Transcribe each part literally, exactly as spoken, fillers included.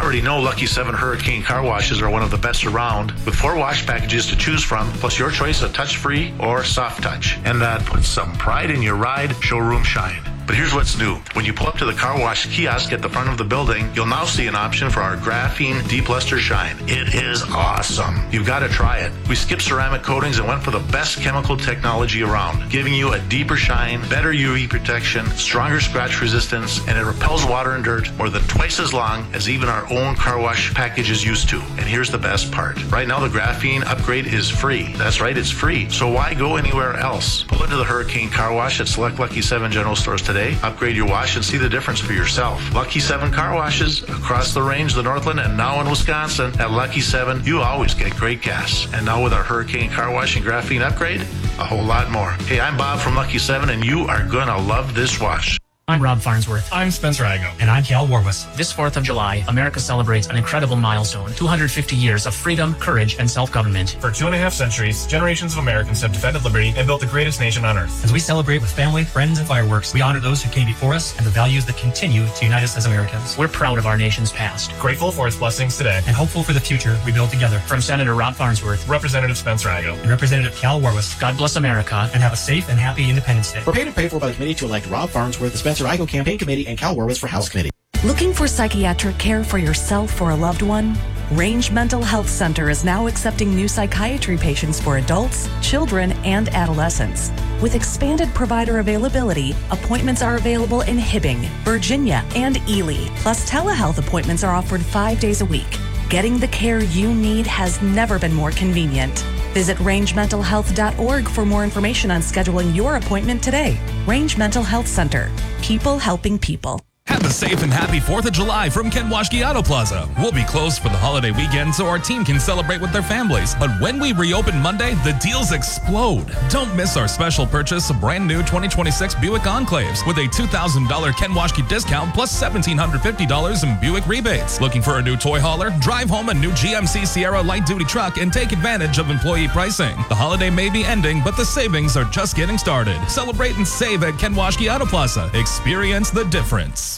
already know Lucky seven Hurricane car washes are one of the best around, with four wash packages to choose from, plus your choice of touch-free or soft touch. And that puts some pride in your ride, showroom shine. But here's what's new. When you pull up to the car wash kiosk at the front of the building, you'll now see an option for our Graphene Deep Luster Shine. It is awesome. You've got to try it. We skipped ceramic coatings and went for the best chemical technology around, giving you a deeper shine, better U V protection, stronger scratch resistance, and it repels water and dirt more than twice as long as even our own car wash packages used to. And here's the best part. Right now, the Graphene upgrade is free. That's right, it's free. So why go anywhere else? Pull into the Hurricane Car Wash at select Lucky seven General Stores today. Upgrade your wash and see the difference for yourself. Lucky seven Car Washes across the range, the Northland, and now in Wisconsin. At Lucky seven, you always get great gas. And now with our Hurricane Car Wash and Graphene upgrade, a whole lot more. Hey, I'm Bob from Lucky seven, and you are gonna love this wash. I'm Rob Farnsworth. I'm Spencer Igo. And I'm Cal Warwis. This fourth of July, America celebrates an incredible milestone, two hundred fifty years of freedom, courage, and self-government. For two and a half centuries, generations of Americans have defended liberty and built the greatest nation on earth. As we celebrate with family, friends, and fireworks, we honor those who came before us and the values that continue to unite us as Americans. We're proud of our nation's past. Grateful for its blessings today. And hopeful for the future we build together. From Senator Rob Farnsworth, Representative Spencer Igo, and Representative Cal Warwis, God bless America, and have a safe and happy Independence Day. We're paid and paid for by the committee to elect Rob Farnsworth, the Spencer Igo Campaign Committee, and Cal Warwis for House Committee. Looking for psychiatric care for yourself or a loved one? Range Mental Health Center is now accepting new psychiatry patients for adults, children, and adolescents. With expanded provider availability, appointments are available in Hibbing, Virginia, and Ely. Plus, telehealth appointments are offered five days a week. Getting the care you need has never been more convenient. Visit range mental health dot org for more information on scheduling your appointment today. Range Mental Health Center. People helping people. Have a safe and happy fourth of July from Kenwashki Auto Plaza. We'll be closed for the holiday weekend so our team can celebrate with their families. But when we reopen Monday, the deals explode. Don't miss our special purchase of brand new twenty twenty-six Buick Enclaves with a two thousand dollars Kenwashki discount plus one thousand seven hundred fifty dollars in Buick rebates. Looking for a new toy hauler? Drive home a new G M C Sierra light-duty truck and take advantage of employee pricing. The holiday may be ending, but the savings are just getting started. Celebrate and save at Kenwashki Auto Plaza. Experience the difference.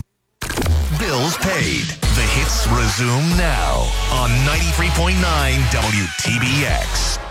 Bills paid. The hits resume now on ninety-three point nine W T B X.